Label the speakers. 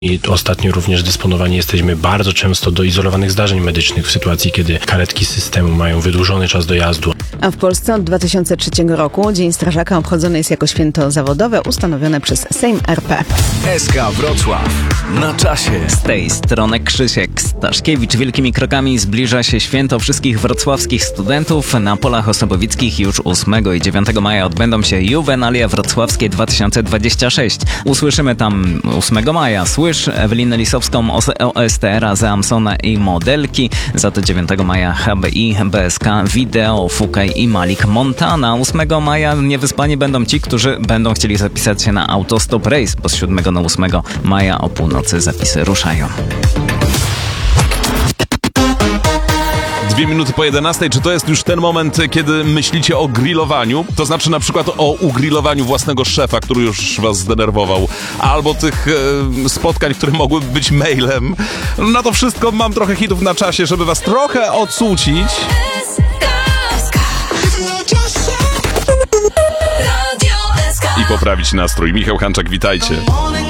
Speaker 1: I ostatnio również dysponowani jesteśmy bardzo często do izolowanych zdarzeń medycznych w sytuacji, kiedy karetki systemu mają wydłużony czas dojazdu.
Speaker 2: A w Polsce od 2003 roku Dzień Strażaka obchodzony jest jako święto zawodowe ustanowione przez Sejm RP.
Speaker 3: SK Wrocław. Na czasie.
Speaker 4: Z tej strony Krzysiek Staszkiewicz. Wielkimi krokami zbliża się święto wszystkich wrocławskich studentów. Na polach osobowickich już 8 i 9 maja odbędą się Juwenalia Wrocławskie 2026. Usłyszymy tam 8 maja Słysz, Ewelinę Lisowską, OSTR, Zeamsona i Modelki. Za to 9 maja HBI, BSK, Wideo, Fukaj i Malik Montana. 8 maja niewyspani będą ci, którzy będą chcieli zapisać się na Autostop Race, bo z 7 na 8 maja o północy zapisy ruszają.
Speaker 5: 2 minuty po 11. Czy to jest już ten moment, kiedy myślicie o grillowaniu? To znaczy na przykład o ugrillowaniu własnego szefa, który już was zdenerwował, albo tych spotkań, które mogłyby być mailem. Na to wszystko mam trochę hitów na czasie, żeby was trochę odsucić. I poprawić nastrój. Michał Hanczak, witajcie.